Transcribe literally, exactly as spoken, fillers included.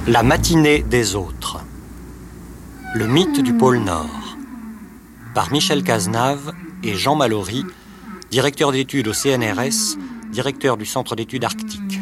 La matinée des autres. Le mythe du pôle Nord. Par Michel Cazenave et Jean Mallory, directeur d'études au C N R S, directeur du Centre d'études arctiques.